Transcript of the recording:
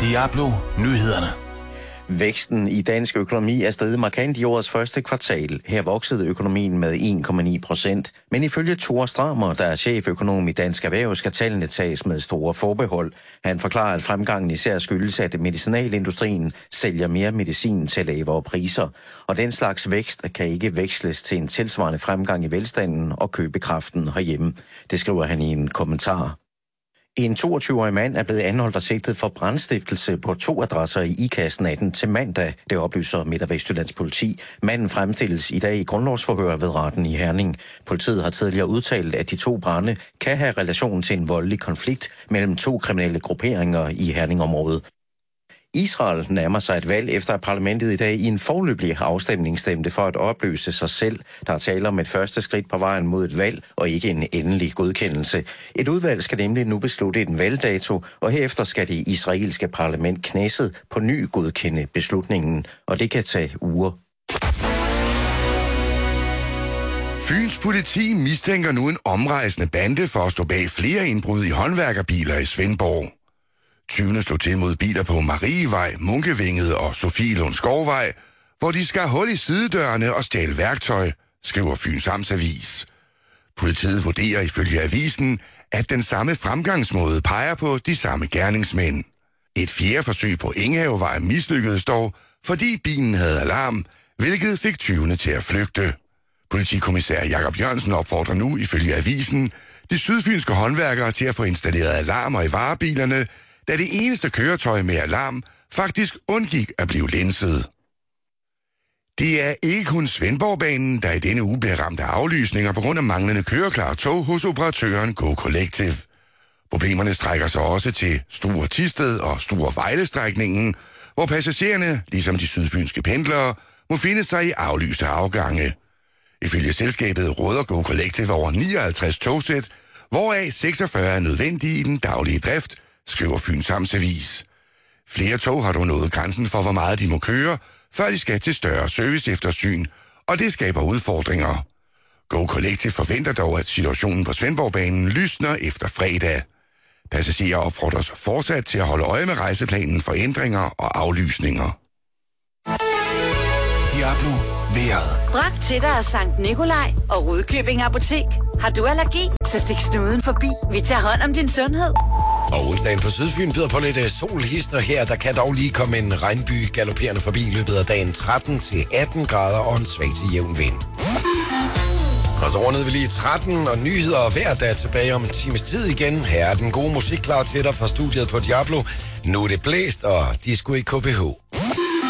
Diablo Nyhederne. Væksten i dansk økonomi er steget markant i årets første kvartal. Her voksede økonomien med 1,9%. Men ifølge Thor Stramer, der er cheføkonom i Dansk Erhverv, skal tallene tages med store forbehold. Han forklarer, at fremgangen især skyldes, at medicinalindustrien sælger mere medicin til lavere priser. Og den slags vækst kan ikke veksles til en tilsvarende fremgang i velstanden og købekraften herhjemme. Det skriver han i en kommentar. En 22-årig mand er blevet anholdt og sigtet for brandstiftelse på 2 adresser i Ikast natten til mandag, det oplyser Midt- og Vestjyllands politi. Manden fremstilles i dag i grundlovsforhør ved retten i Herning. Politiet har tidligere udtalt, at de 2 brande kan have relation til en voldelig konflikt mellem 2 kriminelle grupperinger i Herningområdet. Israel nærmer sig et valg, efter at parlamentet i dag i en foreløbig afstemning stemte for at opløse sig selv. Der er tale om et første skridt på vejen mod et valg, og ikke en endelig godkendelse. Et udvalg skal nemlig nu beslutte en valgdato, og herefter skal det israelske parlament Knesset på ny godkende beslutningen, og det kan tage uger. Fyns politi mistænker nu en omrejsende bande for at stå bag flere indbrud i håndværkerbiler i Svendborg. Tyvene slog til mod biler på Marievej, Munkevinget og Sofielund Skovvej, hvor de skar hul i sidedørene og stjal værktøj, skriver Fyns Amtsavis. Politiet vurderer ifølge avisen, at den samme fremgangsmåde peger på de samme gerningsmænd. Et 4. forsøg på Enghavevej mislykkedes dog, fordi bilen havde alarm, hvilket fik tyvene til at flygte. Politikommissær Jakob Jørgensen opfordrer nu ifølge avisen de sydfynske håndværkere til at få installeret alarmer i varebilerne, da det eneste køretøj med alarm faktisk undgik at blive lænset. Det er ikke kun Svendborgbanen, der i denne uge bliver ramt af aflysninger på grund af manglende køreklare tog hos operatøren Go Collective. Problemerne strækker sig også til Struer Thisted og Struer Vejle-strækningen, hvor passagererne, ligesom de sydfynske pendlere, må finde sig i aflyste afgange. Ifølge selskabet råder Go Collective over 59 togsæt, hvoraf 46 er nødvendige i den daglige drift, skriver Fyns Amtsavis. Flere tog har dog nået grænsen for, hvor meget de må køre, før de skal til større serviceeftersyn, og det skaber udfordringer. Go Collective forventer dog, at situationen på Svendborgbanen lysner efter fredag. Passagerer opfordres fortsat til at holde øje med rejseplanen for ændringer og aflysninger. Diablo vejret. Bragt til dig af Sankt Nikolaj og Rudkøbing Apotek. Har du allergi, så stik snuden forbi. Vi tager hånd om din sundhed. Og onsdagen på Sydfyn byder på lidt solhister her. Der kan dog lige komme en regnby galopperende forbi i løbet af dagen. 13-18 grader og en svag til jævn vind. Og så ordnede vi lige 13 og nyheder og vejr, der er tilbage om en times tid igen. Her er den gode musik klar til dig fra studiet på Diablo. Nu er det blæst, og de skulle i KBH.